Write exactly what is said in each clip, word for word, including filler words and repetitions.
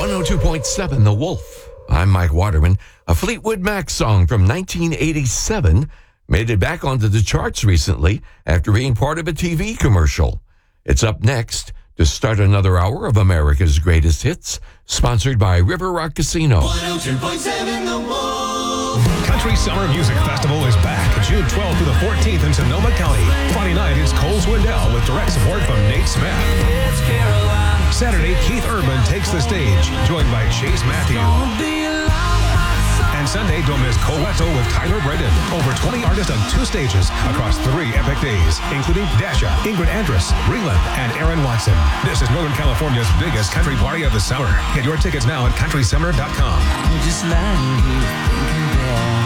one oh two point seven The Wolf. I'm Mike Waterman. A Fleetwood Mac song from nineteen eighty-seven made it back onto the charts recently after being part of a T V commercial. It's up next to start another hour of America's Greatest Hits, sponsored by River Rock Casino. one oh two point seven The Wolf. Country Summer Music Festival is back June twelfth through the fourteenth in Sonoma County. Friday night, it's Cole Swindell with direct support from Nate Smith. Saturday, Keith Urban takes the stage, joined by Chase Matthews. And Sunday, don't miss Coletto with Tyler Bredin. Over twenty artists on two stages across three epic days, including Dasha, Ingrid Andress, Reland, and Aaron Watson. This is Northern California's biggest country party of the summer. Get your tickets now at country summer dot com. Just lying here thinking back.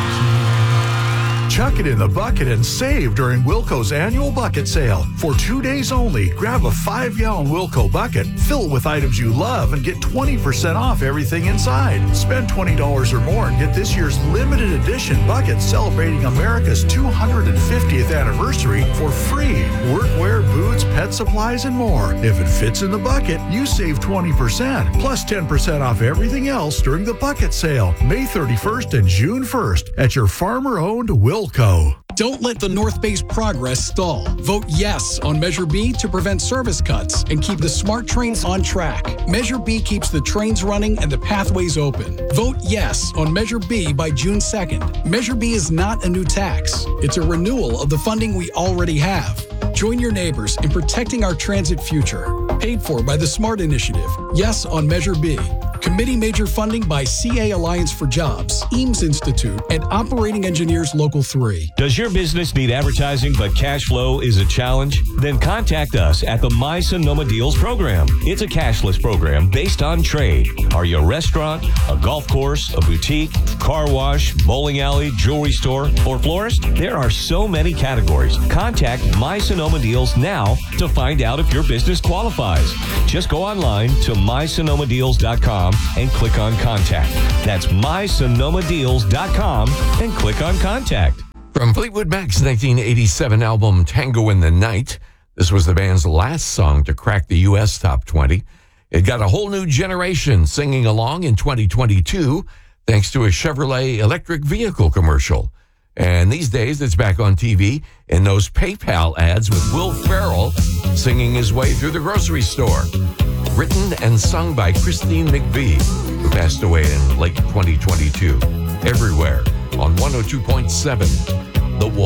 Chuck it in the bucket and save during Wilco's annual bucket sale. For two days only, grab a five-gallon Wilco bucket, fill it with items you love, and get twenty percent off everything inside. Spend twenty dollars or more and get this year's limited edition bucket celebrating America's two hundred fiftieth anniversary for free. Workwear, boots, pet supplies, and more. If it fits in the bucket, you save twenty percent, plus ten percent off everything else during the bucket sale, May thirty-first and June first at your farmer-owned Wilco. Don't let the North Bay's progress stall. Vote yes on Measure B to prevent service cuts and keep the smart trains on track. Measure B keeps the trains running and the pathways open. Vote yes on Measure B by June second. Measure B is not a new tax. It's a renewal of the funding we already have. Join your neighbors in protecting our transit future. Paid for by the SMART Initiative. Yes on Measure B. Committee major funding by C A Alliance for Jobs, Eames Institute, and Operating Engineers Local three. Does your business need advertising but cash flow is a challenge? Then contact us at the My Sonoma Deals program. It's a cashless program based on trade. Are you a restaurant, a golf course, a boutique, car wash, bowling alley, jewelry store, or florist? There are so many categories. Contact My Sonoma Deals now to find out if your business qualifies. Just go online to my sonoma deals dot com and click on Contact. That's my sonoma deals dot com and click on Contact. From Fleetwood Mac's nineteen eighty-seven album Tango in the Night, this was the band's last song to crack the U S top twenty. It got a whole new generation singing along in twenty twenty-two thanks to a Chevrolet electric vehicle commercial. And these days, it's back on T V in those PayPal ads with Will Ferrell singing his way through the grocery store. Written and sung by Christine McVie, who passed away in late twenty twenty-two. Everywhere on one oh two point seven The Wolf.